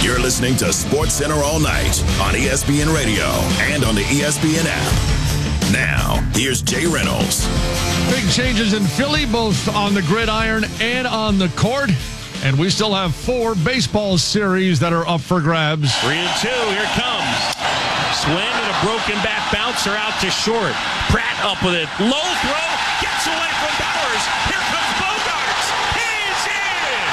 You're listening to Sports Center all night on ESPN Radio and on the ESPN app. Now, here's Jay Reynolds. Big changes in Philly, both on the gridiron and on the court. And we still have 4 baseball series that are up for grabs. 3-2, here it comes. Swing and a broken back bouncer out to short. Pratt up with it. Low throw. Gets away from Bowers. Here comes Bogaerts. He's in.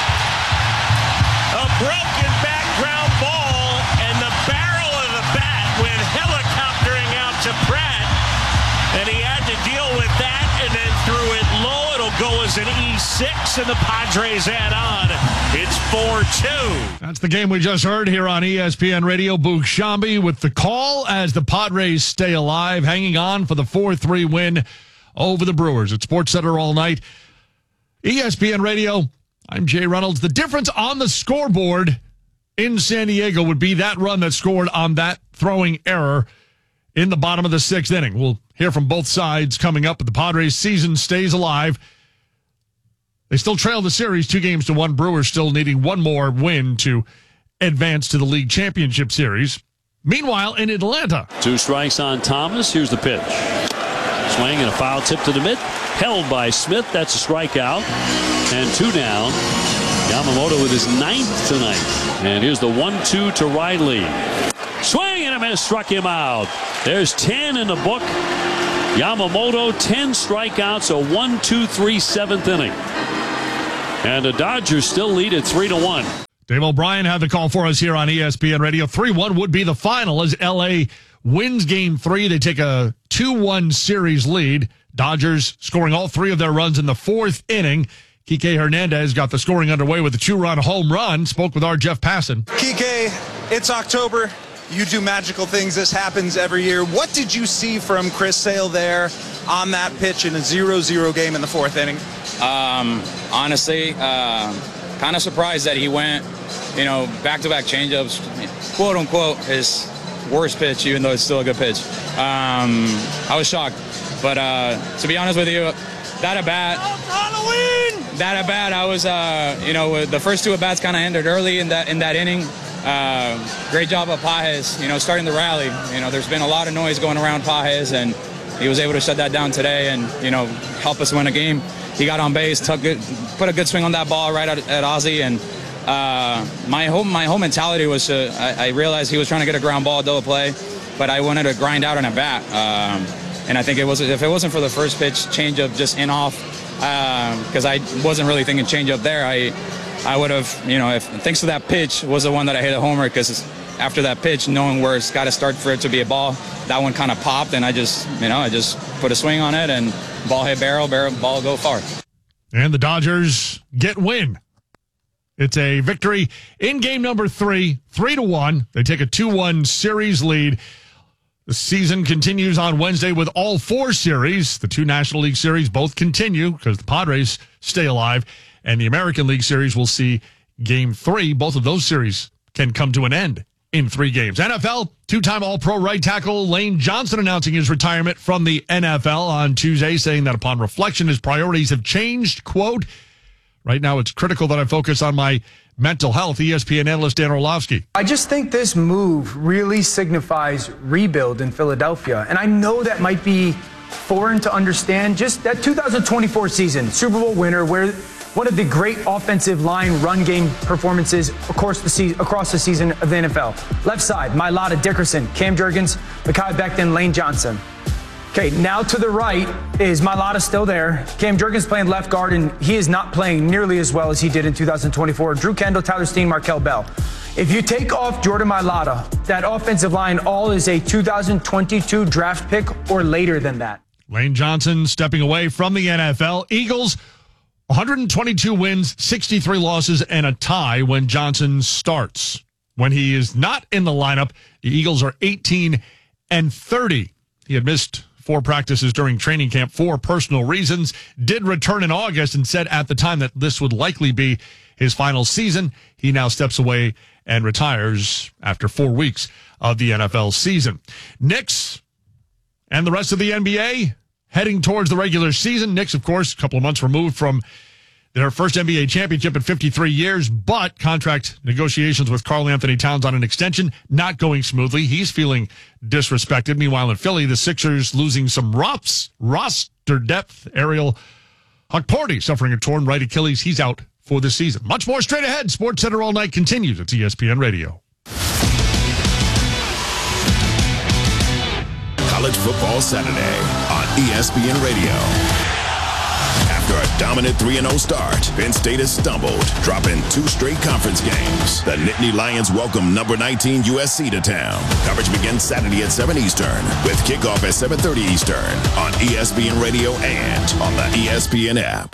A broken back ground ball. And the barrel of the bat went helicoptering out to Pratt. And he had to deal with that and then threw it low. It'll go as an E6 and the Padres add on. It's 4-2. That's the game we just heard here on ESPN Radio. Boog Sciambi with the call as the Padres stay alive, hanging on for the 4-3 win over the Brewers at SportsCenter all night. ESPN Radio, I'm Jay Reynolds. The difference on the scoreboard in San Diego would be that run that scored on that throwing error in the bottom of the 6th inning. We'll hear from both sides coming up, but the Padres season stays alive. They still trail the series 2-1. Brewers still needing one more win to advance to the league championship series. Meanwhile, in Atlanta. 2 strikes on Thomas. Here's the pitch. Swing and a foul tip to the mid. Held by Smith. That's a strikeout. And 2 down. Yamamoto with his 9th tonight. And here's the 1-2 to Riley. Swing and a miss. Struck him out. There's 10 in the book. Yamamoto, 10 strikeouts, a 1-2-3 7th inning. And the Dodgers still lead at 3-1. Dave O'Brien had the call for us here on ESPN Radio. 3-1 would be the final as L.A. wins Game 3. They take a 2-1 series lead. Dodgers scoring all 3 of their runs in the 4th inning. Kike Hernandez got the scoring underway with a 2-run home run. Spoke with our Jeff Passan. Kike, it's October. You do magical things. This happens every year. What did you see from Chris Sale there on that pitch in a 0-0 game in the 4th inning? Honestly, kind of surprised that he went, back-to-back changeups, quote-unquote, his worst pitch, even though it's still a good pitch. I was shocked. But to be honest with you, that at-bat, I was, the first 2 at-bats kind of ended early in that inning. Great job of Pages, starting the rally. There's been a lot of noise going around Pages, and he was able to shut that down today and, help us win a game. He got on base, put a good swing on that ball right at Ozzie, and my whole mentality was I realized he was trying to get a ground ball, double play, but I wanted to grind out on a bat. And I think if it wasn't for the first pitch changeup just in off, because I wasn't really thinking changeup there, I would have, if thanks to that pitch was the one that I hit a homer, because after that pitch, knowing where it's got to start for it to be a ball, that one kind of popped, and I just put a swing on it, and ball hit barrel, ball go far. And the Dodgers get win. It's a victory in game number 3, 3-1. They take a 2-1 series lead. The season continues on Wednesday with all 4 series. The 2 National League series both continue because the Padres stay alive. And the American League Series will see Game 3. Both of those series can come to an end in 3 games. NFL, 2-time All-Pro right tackle Lane Johnson announcing his retirement from the NFL on Tuesday, saying that upon reflection, his priorities have changed. Quote, right now it's critical that I focus on my mental health. ESPN analyst Dan Orlovsky. I just think this move really signifies rebuild in Philadelphia. And I know that might be foreign to understand. Just that 2024 season, Super Bowl winner, where one of the great offensive line run game performances across the season of the NFL. Left side, Mailata Dickerson, Cam Jurgens, Mekhi Becton, Lane Johnson. Okay, now to the right is Mailata still there. Cam Jurgens playing left guard, and he is not playing nearly as well as he did in 2024. Drew Kendall, Tyler Steen, Markel Bell. If you take off Jordan Mailata, that offensive line all is a 2022 draft pick or later than that. Lane Johnson stepping away from the NFL. Eagles 122 wins, 63 losses, and a tie when Johnson starts. When he is not in the lineup, the Eagles are 18-30. He had missed 4 practices during training camp for personal reasons, did return in August and said at the time that this would likely be his final season. He now steps away and retires after 4 weeks of the NFL season. Knicks and the rest of the NBA heading towards the regular season. Knicks, of course, a couple of months removed from their first NBA championship in 53 years, but contract negotiations with Karl Anthony Towns on an extension not going smoothly. He's feeling disrespected. Meanwhile, in Philly, the Sixers losing some roster depth. Ariel Hukporti suffering a torn right Achilles. He's out for the season. Much more straight ahead. Sports Center All Night continues at ESPN Radio. College Football Saturday on ESPN Radio. After a dominant 3-0 start, Penn State has stumbled, dropping 2 straight conference games. The Nittany Lions welcome number 19 USC to town. Coverage begins Saturday at 7 Eastern with kickoff at 7:30 Eastern on ESPN Radio and on the ESPN app.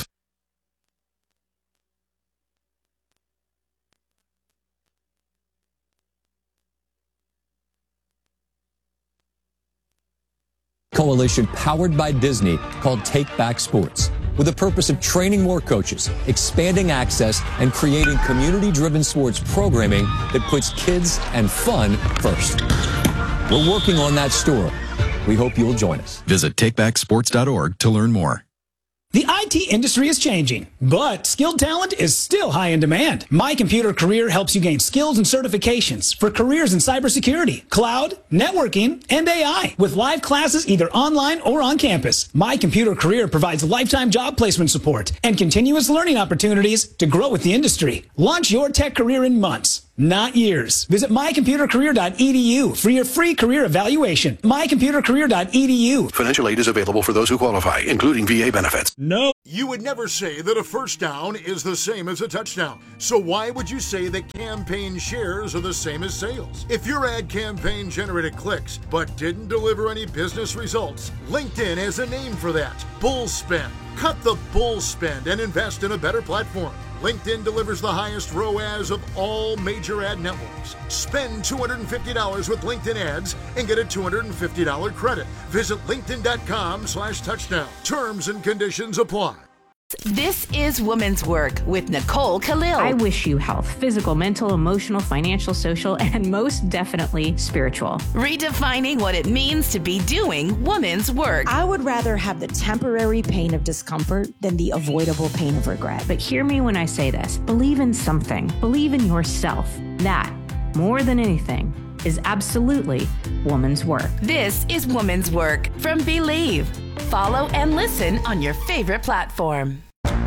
Coalition powered by Disney called Take Back Sports, with the purpose of training more coaches, expanding access, and creating community-driven sports programming that puts kids and fun first. We're working on that story. We hope you'll join us. Visit takebacksports.org to learn more. The IT industry is changing, but skilled talent is still high in demand. My Computer Career helps you gain skills and certifications for careers in cybersecurity, cloud, networking, and AI, with live classes either online or on campus. My Computer Career provides lifetime job placement support and continuous learning opportunities to grow with the industry. Launch your tech career in months, not years. Visit mycomputercareer.edu for your free career evaluation. mycomputercareer.edu. Financial aid is available for those who qualify, including VA benefits. No. You would never say that a first down is the same as a touchdown. So why would you say that campaign shares are the same as sales? If your ad campaign generated clicks but didn't deliver any business results, LinkedIn has a name for that: bull spend. Cut the bull spend and invest in a better platform. LinkedIn delivers the highest ROAS of all major ad networks. Spend $250 with LinkedIn ads and get a $250 credit. Visit linkedin.com/touchdown. Terms and conditions apply. This is Women's Work with Nicole Khalil. I wish you health, physical, mental, emotional, financial, social, and most definitely spiritual. Redefining what it means to be doing women's work. I would rather have the temporary pain of discomfort than the avoidable pain of regret. But hear me when I say this. Believe in something. Believe in yourself. That, more than anything, is absolutely woman's work. This is Women's Work from Believe. Follow and listen on your favorite platform.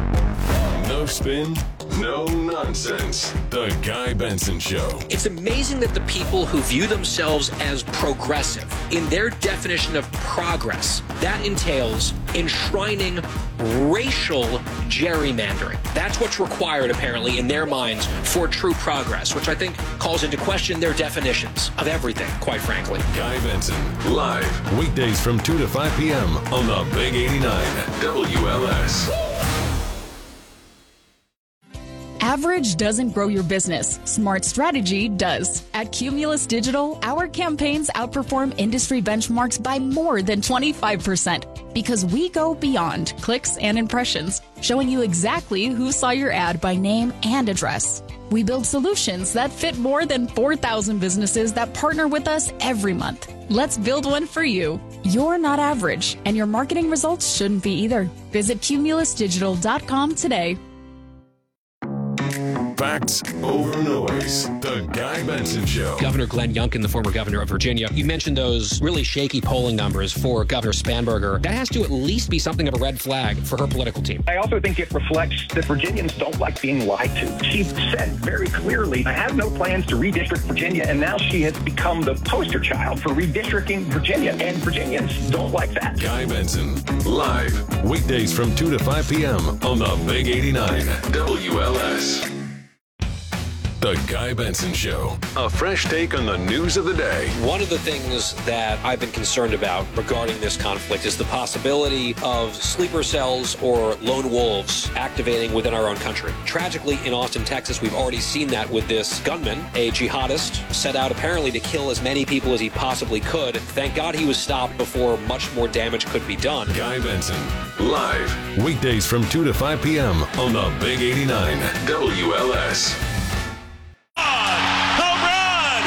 No spin, no nonsense. The Guy Benson Show. It's amazing that the people who view themselves as progressive, in their definition of progress, that entails enshrining racial gerrymandering. That's what's required, apparently, in their minds for true progress, which I think calls into question their definitions of everything, quite frankly. Guy Benson, live, weekdays from 2 to 5 p.m. on the Big 89 WLS. Average doesn't grow your business. Smart strategy does. At Cumulus Digital, our campaigns outperform industry benchmarks by more than 25% because we go beyond clicks and impressions, showing you exactly who saw your ad by name and address. We build solutions that fit more than 4,000 businesses that partner with us every month. Let's build one for you. You're not average, and your marketing results shouldn't be either. Visit cumulusdigital.com today. Facts over noise. The Guy Benson Show. Governor Glenn Youngkin, the former governor of Virginia, you mentioned those really shaky polling numbers for Governor Spanberger. That has to at least be something of a red flag for her political team. I also think it reflects that Virginians don't like being lied to. She said very clearly, I have no plans to redistrict Virginia, and now she has become the poster child for redistricting Virginia, and Virginians don't like that. Guy Benson, live, weekdays from 2 to 5 p.m. on the Big 89 WLS. The Guy Benson Show. A fresh take on the news of the day. One of the things that I've been concerned about regarding this conflict is the possibility of sleeper cells or lone wolves activating within our own country. Tragically, in Austin, Texas, we've already seen that with this gunman, a jihadist, set out apparently to kill as many people as he possibly could. Thank God he was stopped before much more damage could be done. Guy Benson, live, weekdays from 2 to 5 p.m. on the Big 89 WLS.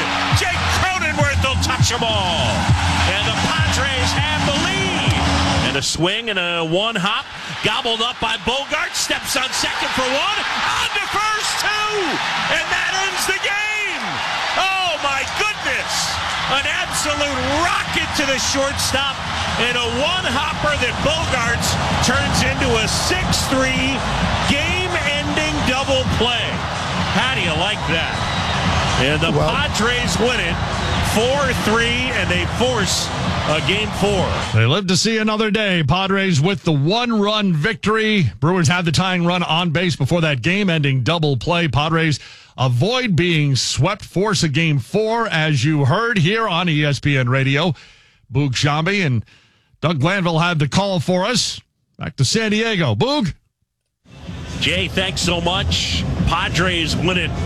Touch them all. And the Padres have the lead. And And a swing and a one hop. Gobbled up by Bogart. Steps on second for one. On to first, two. And that ends the game. Oh, my goodness. An absolute rocket to the shortstop. And a one-hopper that Bogarts turns into a 6-3 game-ending double play. How do you like that? And the Padres win it 4-3, and they force a Game 4. They live to see another day. Padres with the one-run victory. Brewers had the tying run on base before that game-ending double play. Padres avoid being swept, force a Game 4, as you heard here on ESPN Radio. Boog Sciambi and Doug Glanville had the call for us. Back to San Diego. Boog. Jay, thanks so much. Padres win it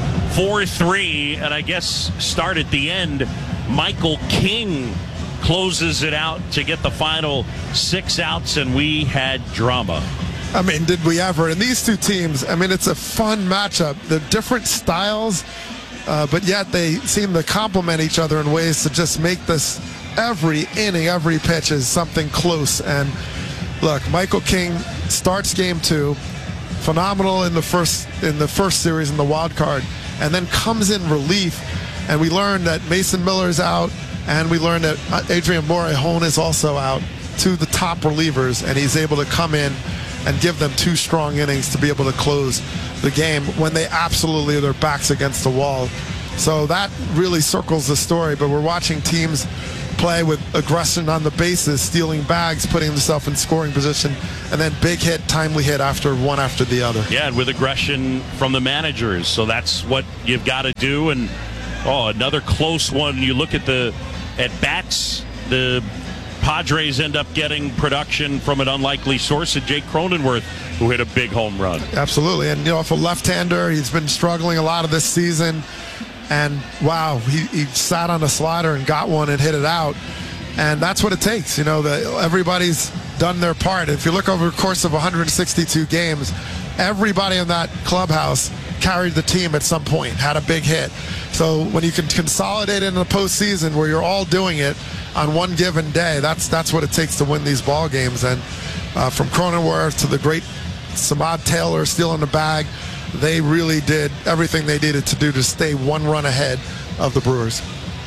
4-3, and I guess start at the end. Michael King closes it out to get the final 6 outs, and we had drama. I mean, did we ever? And these two teams, I mean, it's a fun matchup. They're different styles, but yet they seem to complement each other in ways to just make this every inning, every pitch is something close. And look, Michael King starts Game 2, phenomenal in the first series in the wild card, and then comes in relief. And we learned that Mason Miller's out, and we learned that Adrian Morejon is also out, two of the top relievers, and he's able to come in and give them 2 strong innings to be able to close the game when they absolutely are their backs against the wall. So that really circles the story, but we're watching teams play with aggression on the bases, stealing bags, putting themselves in scoring position, and then big hit, timely hit after one after the other. Yeah, and with aggression from the managers. So that's what you've got to do. And another close one. You look at the at-bats, the Padres end up getting production from an unlikely source of Jake Cronenworth, who hit a big home run. Absolutely. And, if a left-hander, he's been struggling a lot of this season. And, wow, he sat on a slider and got one and hit it out. And that's what it takes. Everybody's done their part. If you look over the course of 162 games, everybody in that clubhouse carried the team at some point, had a big hit. So when you can consolidate in the postseason where you're all doing it on one given day, that's what it takes to win these ball games. And from Cronenworth to the great Samad Taylor stealing the bag, they really did everything they needed to do to stay 1 run ahead of the Brewers.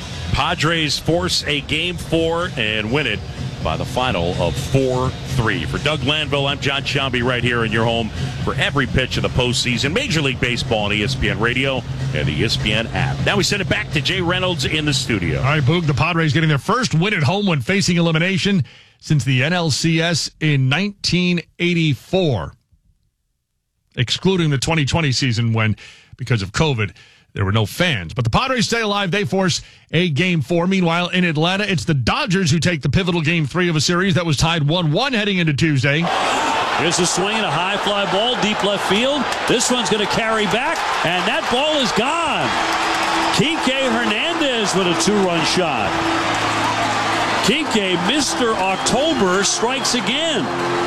Padres force a Game 4 and win it by the final of 4-3. For Doug Glanville, I'm John Sciambi right here in your home for every pitch of the postseason. Major League Baseball on ESPN Radio and the ESPN app. Now we send it back to Jay Reynolds in the studio. All right, Boog, the Padres getting their first win at home when facing elimination since the NLCS in 1984. Excluding the 2020 season when, because of COVID, there were no fans. But the Padres stay alive. They force a Game 4. Meanwhile, in Atlanta, it's the Dodgers who take the pivotal Game 3 of a series that was tied 1-1 heading into Tuesday. Here's a swing and a high fly ball, deep left field. This one's going to carry back, and that ball is gone. Kike Hernandez with a 2-run shot. Kike, Mr. October, strikes again.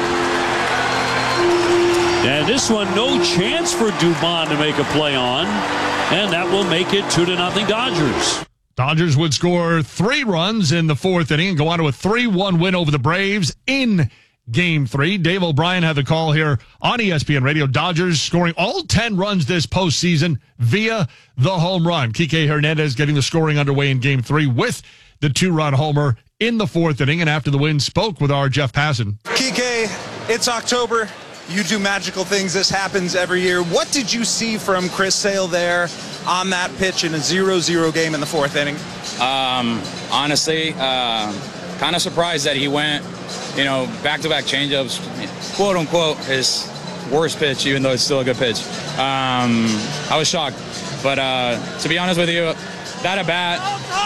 And this one, no chance for Dubon to make a play on. And that will make it 2-0 Dodgers. Dodgers would score 3 runs in the 4th inning and go on to a 3-1 win over the Braves in Game 3. Dave O'Brien had the call here on ESPN Radio. Dodgers scoring all 10 runs this postseason via the home run. Kike Hernandez getting the scoring underway in Game 3 with the 2-run homer in the 4th inning. And after the win, spoke with our Jeff Passan. Kike, it's October. You do magical things. This happens every year. What did you see from Chris Sale there on that pitch in a 0-0 game in the 4th inning? Honestly, kind of surprised that he went, back-to-back changeups, quote-unquote, his worst pitch, even though it's still a good pitch. I was shocked. But to be honest with you, that at-bat,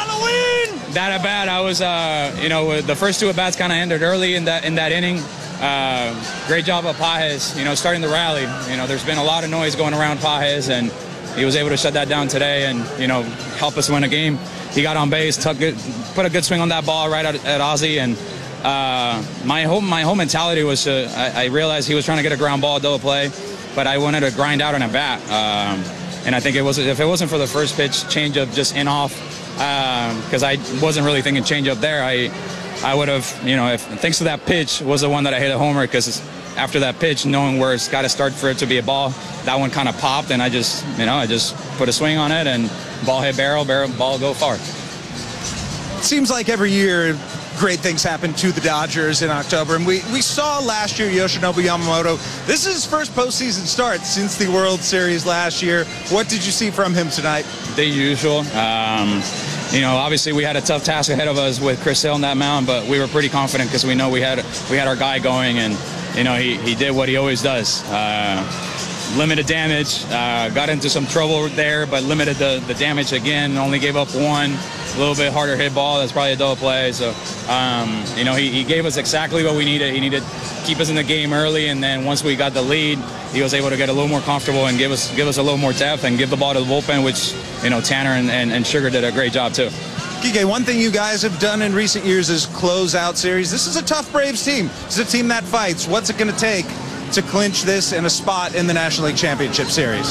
I was, the first 2 at-bats kind of ended early in that inning. Great job of Pages, starting the rally. There's been a lot of noise going around Pages, and he was able to shut that down today and, help us win a game. He got on base, put a good swing on that ball right at Ozzie, and my whole mentality was I realized he was trying to get a ground ball double play, but I wanted to grind out an at bat. And I think if it wasn't for the first pitch changeup just in off, because I wasn't really thinking changeup there, I would have, if thanks to that pitch was the one that I hit a homer, because after that pitch, knowing where it's got to start for it to be a ball, that one kind of popped, and I just put a swing on it, and ball hit barrel, ball go far. It seems like every year great things happen to the Dodgers in October, and we saw last year Yoshinobu Yamamoto. This is his first postseason start since the World Series last year. What did you see from him tonight? The usual. Obviously we had a tough task ahead of us with Chris Sale on that mound, but we were pretty confident because we know we had our guy going, and he did what he always does. Limited damage, got into some trouble there, but limited the damage again. Only gave up one, a little bit harder hit ball. That's probably a double play. So, he gave us exactly what we needed. He needed to keep us in the game early, and then once we got the lead, he was able to get a little more comfortable and give us a little more depth and give the ball to the bullpen, which Tanner and Sugar did a great job too. Kike, one thing you guys have done in recent years is close out series. This is a tough Braves team. It's a team that fights. What's it going to take to clinch this in a spot in the National League Championship Series?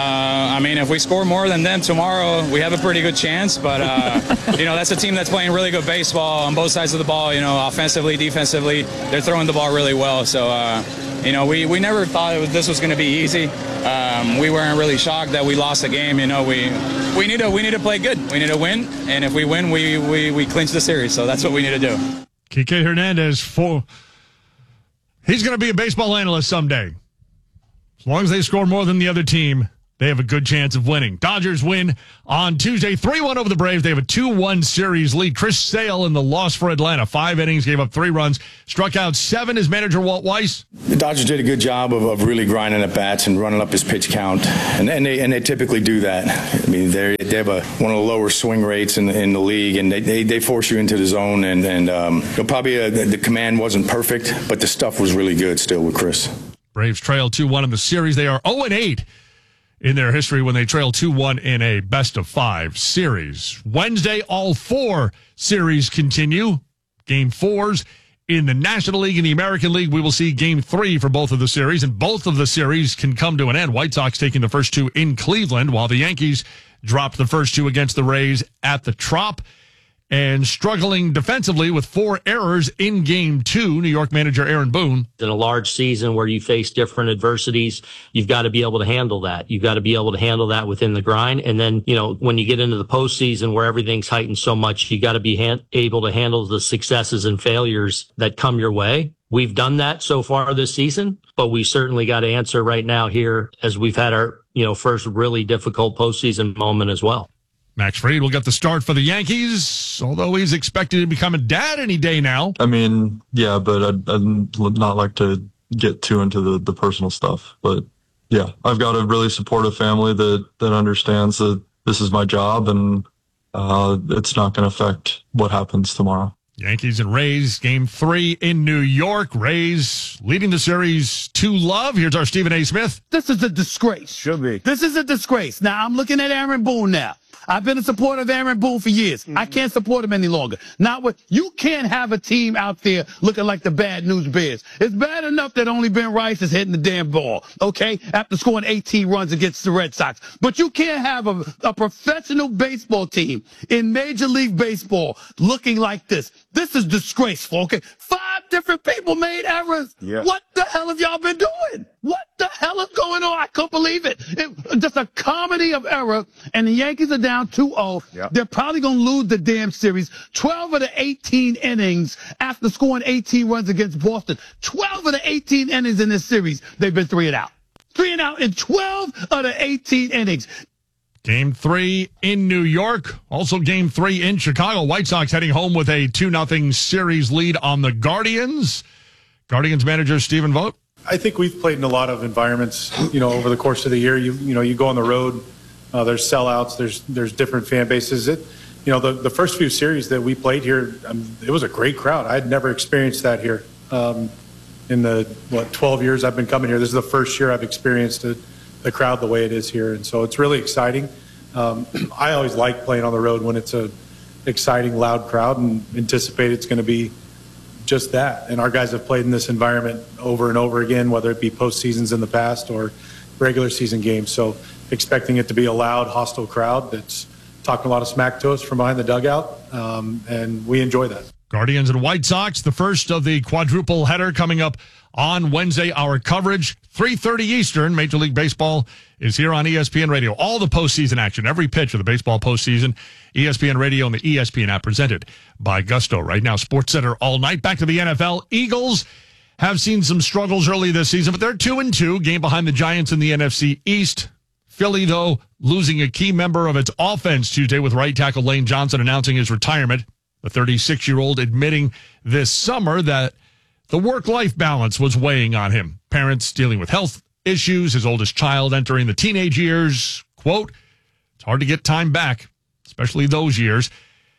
If we score more than them tomorrow, we have a pretty good chance. But, that's a team that's playing really good baseball on both sides of the ball. Offensively, defensively, they're throwing the ball really well. So, we never thought this was going to be easy. We weren't really shocked that we lost the game. We need to play good. We need to win. And if we win, we clinch the series. So that's what we need to do. Kike Hernandez he's going to be a baseball analyst someday. As long as they score more than the other team, they have a good chance of winning. Dodgers win on Tuesday, 3-1 over the Braves. They have a 2-1 series lead. Chris Sale in the loss for Atlanta. 5 innings, gave up 3 runs, struck out 7 as manager Walt Weiss. The Dodgers did a good job of really grinding at bats and running up his pitch count, and they typically do that. I mean, they have one of the lower swing rates in the league, and they force you into the zone, and probably the command wasn't perfect, but the stuff was really good still with Chris. Braves trail 2-1 in the series. They are 0-8 in their history when they trail 2-1 in a best-of-5 series. Wednesday, all 4 series continue. Game 4s in the National League and the American League. We will see Game 3 for both of the series, and both of the series can come to an end. White Sox taking the first 2 in Cleveland, while the Yankees dropped the first 2 against the Rays at the Trop. And struggling defensively with 4 errors in Game 2, New York manager Aaron Boone. In a large season where you face different adversities, you've got to be able to handle that. You've got to be able to handle that within the grind. And then, when you get into the postseason where everything's heightened so much, you got to be able to handle the successes and failures that come your way. We've done that so far this season, but we certainly got to answer right now here as we've had our, first really difficult postseason moment as well. Max Fried will get the start for the Yankees, although he's expected to become a dad any day now. I mean, yeah, but I'd not like to get too into the personal stuff. But, yeah, I've got a really supportive family that understands that this is my job, and it's not going to affect what happens tomorrow. Yankees and Rays, Game 3 in New York. Rays leading the series 2-0. Here's our Stephen A. Smith. This is a disgrace. Should be. This is a disgrace. Now, I'm looking at Aaron Boone now. I've been a supporter of Aaron Boone for years. I can't support him any longer. You can't have a team out there looking like the Bad News Bears. It's bad enough that only Ben Rice is hitting the damn ball, okay, after scoring 18 runs against the Red Sox. But you can't have a professional baseball team in Major League Baseball looking like this. This is disgraceful, okay? 5 different people made errors. Yeah. What the hell have y'all been doing? What the hell is going on? I couldn't believe it. Just a comedy of error, and the Yankees are down 2-0. Yep. They're probably going to lose the damn series. 12 of the 18 innings after scoring 18 runs against Boston. 12 of the 18 innings in this series, they've been 3 and out. 3 and out in 12 of the 18 innings. Game 3 in New York. Also Game 3 in Chicago. White Sox heading home with a 2-0 series lead on the Guardians. Guardians manager Stephen Vogt. I think we've played in a lot of environments, over the course of the year. You go on the road, there's sellouts, there's different fan bases. The first few series that we played here, it was a great crowd. I had never experienced that here. In the 12 years I've been coming here, this is the first year I've experienced the crowd the way it is here, and so it's really exciting. I always like playing on the road when it's a exciting, loud crowd, and anticipate it's going to be just that. And our guys have played in this environment over and over again, whether it be postseasons in the past or regular season games. So expecting it to be a loud, hostile crowd that's talking a lot of smack to us from behind the dugout, and we enjoy that. Guardians and White Sox, the first of the quadruple header coming up on Wednesday. Our coverage, 3:30 Eastern. Major League Baseball is here on ESPN Radio. All the postseason action, every pitch of the baseball postseason, ESPN Radio and the ESPN app, presented by Gusto. Right now, SportsCenter all night. Back to the NFL. Eagles have seen some struggles early this season, but they're 2-2, game behind the Giants in the NFC East. Philly, though, losing a key member of its offense Tuesday with right tackle Lane Johnson announcing his retirement. The 36-year-old admitting this summer that the work-life balance was weighing on him. Parents dealing with health issues, his oldest child entering the teenage years. Quote, it's hard to get time back, especially those years.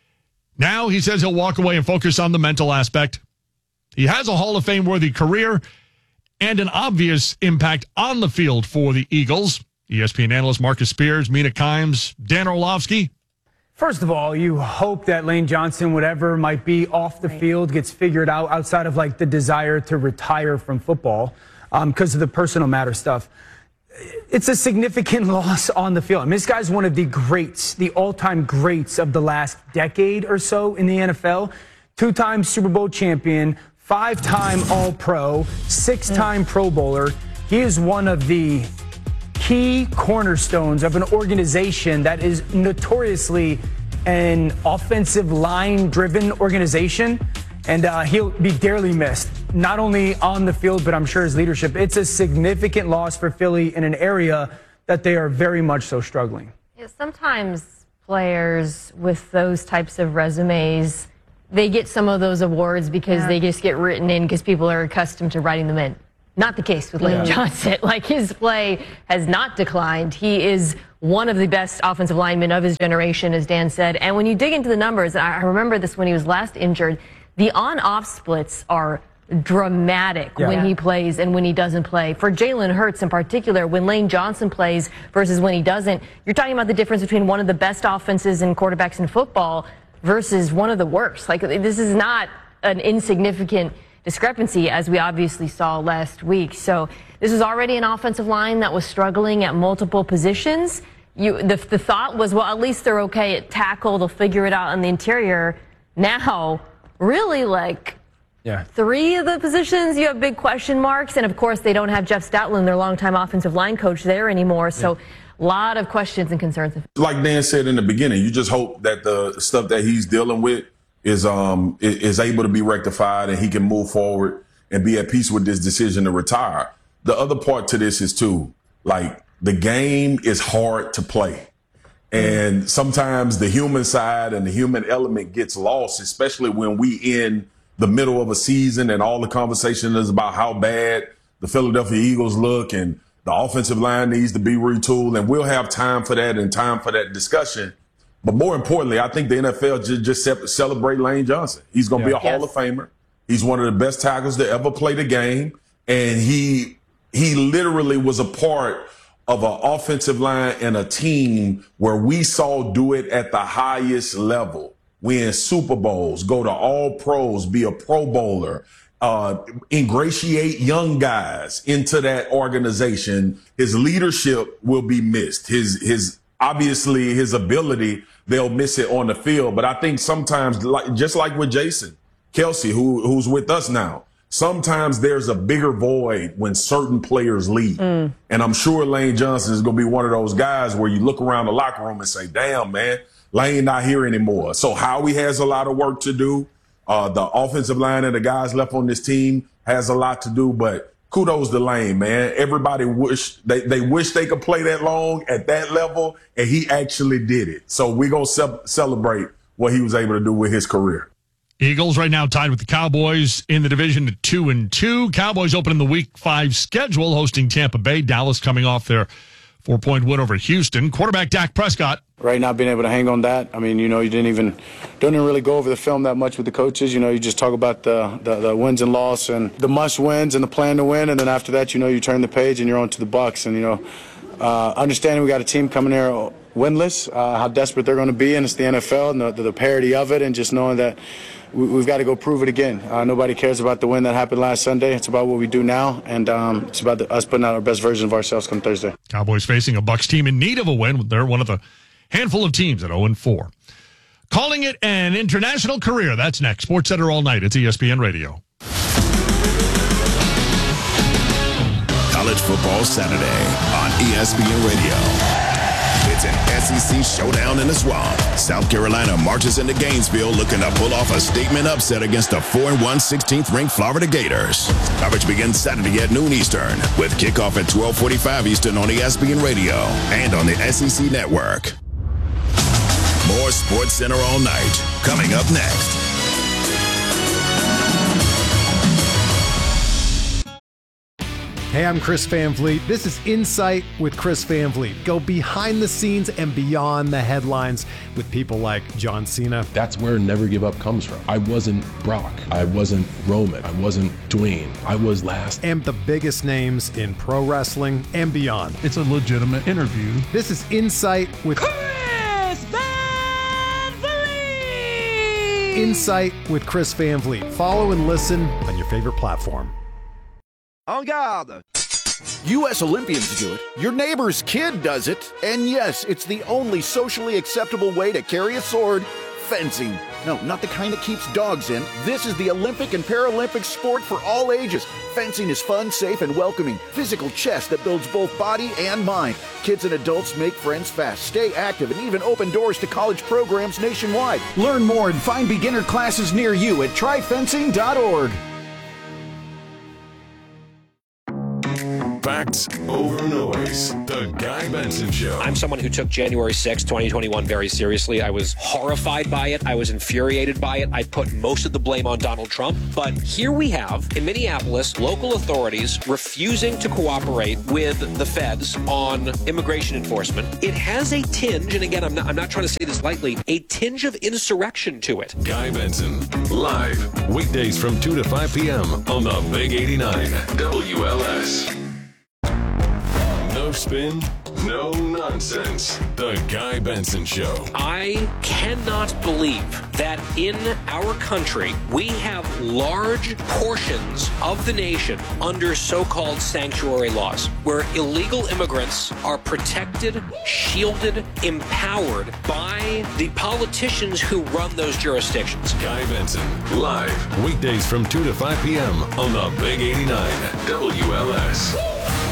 Now he says he'll walk away and focus on the mental aspect. He has a Hall of Fame-worthy career and an obvious impact on the field for the Eagles. ESPN analyst Marcus Spears, Mina Kimes, Dan Orlovsky. First of all, you hope that Lane Johnson, whatever might be off the field, gets figured out outside of like the desire to retire from football because of the personal matter stuff. It's a significant loss on the field. I mean, this guy's one of the greats, the all-time greats of the last decade or so in the NFL. 2-time Super Bowl champion, 5-time All-Pro, 6-time Pro Bowler. He is one of the key cornerstones of an organization that is notoriously an offensive line-driven organization, and he'll be dearly missed, not only on the field, but I'm sure his leadership. It's a significant loss for Philly in an area that they are very much so struggling. Yeah, sometimes players with those types of resumes, they get some of those awards because they just get written in because people are accustomed to writing them in. Not the case with Lane Johnson. Like, his play has not declined. He is one of the best offensive linemen of his generation, as Dan said. And when you dig into the numbers, I remember this when he was last injured, the on-off splits are dramatic when he plays and when he doesn't play. For Jalen Hurts in particular, when Lane Johnson plays versus when he doesn't, you're talking about the difference between one of the best offenses and quarterbacks in football versus one of the worst. Like, this is not an insignificant discrepancy, as we obviously saw last week. So this was already an offensive line that was struggling at multiple positions. The thought was, well, at least they're okay at tackle. They'll figure it out on the interior. Now, really, like, 3 of the positions, you have big question marks. And, of course, they don't have Jeff Stoutland, their longtime offensive line coach, there anymore. So a lot of questions and concerns. Like Dan said in the beginning, you just hope that the stuff that he's dealing with is able to be rectified and he can move forward and be at peace with this decision to retire. The other part to this is too, like, the game is hard to play. And sometimes the human side and the human element gets lost, especially when we in the middle of a season and all the conversation is about how bad the Philadelphia Eagles look and the offensive line needs to be retooled. And we'll have time for that and time for that discussion. But more importantly, I think the NFL just celebrate Lane Johnson. He's going to be a Hall of Famer. He's one of the best tackles to ever play the game. And he literally was a part of an offensive line and a team where we saw do it at the highest level. Win Super Bowls, go to all pros, be a Pro Bowler, ingratiate young guys into that organization. His leadership will be missed. Obviously his ability, they'll miss it on the field. But I think sometimes, just like with Jason Kelce, who's with us now, sometimes there's a bigger void when certain players leave. And I'm sure Lane Johnson is going to be one of those guys where you look around the locker room and say, damn, man, Lane not here anymore. So Howie has a lot of work to do. The offensive line and the guys left on this team has a lot to do, but kudos to Lane, man. Everybody wish they could play that long at that level, and he actually did it. So we're going to celebrate what he was able to do with his career. Eagles right now tied with the Cowboys in the division at 2-2. Cowboys opening the Week 5 schedule, hosting Tampa Bay. Dallas coming off their 4-point win over Houston. Quarterback Dak Prescott. Right now, being able to hang on that. I mean, you don't even really go over the film that much with the coaches. You just talk about the wins and loss and the must wins and the plan to win. And then after that, you turn the page and you're on to the Bucs. And, understanding we got a team coming there winless, how desperate they're going to be, and it's the NFL and the parity of it, and just knowing that we've got to go prove it again. Nobody cares about the win that happened last Sunday. It's about what we do now, and it's about us putting out our best version of ourselves come Thursday. Cowboys facing a Bucs team in need of a win. They're one of the handful of teams at 0-4. Calling it an international career. That's next. SportsCenter all night. It's ESPN Radio. College Football Saturday on ESPN Radio. It's an SEC showdown in the swamp. South Carolina marches into Gainesville looking to pull off a statement upset against the 4-1 16th-ranked Florida Gators. Coverage begins Saturday at noon Eastern with kickoff at 12:45 Eastern on ESPN Radio and on the SEC Network. More SportsCenter all night coming up next. Hey, I'm Chris Van Vliet. This is Insight with Chris Van Vliet. Go behind the scenes and beyond the headlines with people like John Cena. That's where Never Give Up comes from. I wasn't Brock. I wasn't Roman. I wasn't Dwayne. I was last. And the biggest names in pro wrestling and beyond. It's a legitimate interview. This is Insight with Chris Van Vliet. Insight with Chris Van Vliet. Follow and listen on your favorite platform. En garde! U.S. Olympians do it, your neighbor's kid does it, and yes, it's the only socially acceptable way to carry a sword, fencing. No, not the kind that keeps dogs in. This is the Olympic and Paralympic sport for all ages. Fencing is fun, safe, and welcoming. Physical chess that builds both body and mind. Kids and adults make friends fast, stay active, and even open doors to college programs nationwide. Learn more and find beginner classes near you at tryfencing.org. Facts over noise. The Guy Benson Show. I'm someone who took January 6, 2021 very seriously. I was horrified by it. I was infuriated by it. I put most of the blame on Donald Trump. But here we have, in Minneapolis, local authorities refusing to cooperate with the feds on immigration enforcement. It has a tinge, and again, I'm not trying to say this lightly, a tinge of insurrection to it. Guy Benson, live, weekdays from 2 to 5 p.m. on the Big 89 WLS. No spin, no nonsense. The Guy Benson Show. I cannot believe that in our country we have large portions of the nation under so-called sanctuary laws, where illegal immigrants are protected, shielded, empowered by the politicians who run those jurisdictions. Guy Benson, live, weekdays from 2 to 5 p.m. on the Big 89 WLS.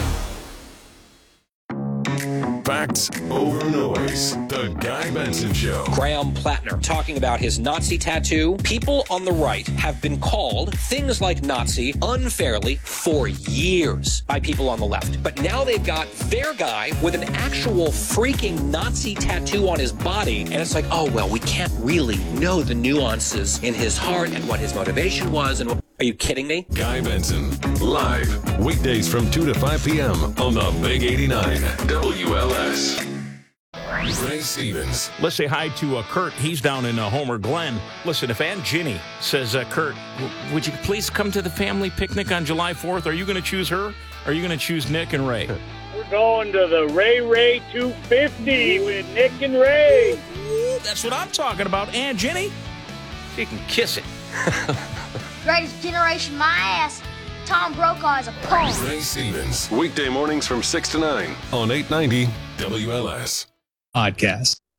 Facts over noise. The Guy Benson Show. Graham Plattner talking about his Nazi tattoo. People on the right have been called things like Nazi unfairly for years by people on the left. But now they've got their guy with an actual freaking Nazi tattoo on his body. And it's like, oh, well, we can't really know the nuances in his heart and what his motivation was. And are you kidding me? Guy Benson, live, weekdays from 2 to 5 p.m. on the Big 89 WLS. Ray Stevens. Let's say hi to Kurt. He's down in Homer Glen. Listen, if Aunt Ginny says, Kurt, would you please come to the family picnic on July 4th? Are you going to choose her? Or are you going to choose Nick and Ray? We're going to the Ray 250 with Nick and Ray. That's what I'm talking about. Aunt Ginny, she can kiss it. Greatest generation, my ass. Tom Brokaw is a punk. Ray Stevens. Weekday mornings from 6 to 9 on 890 WLS. Podcast.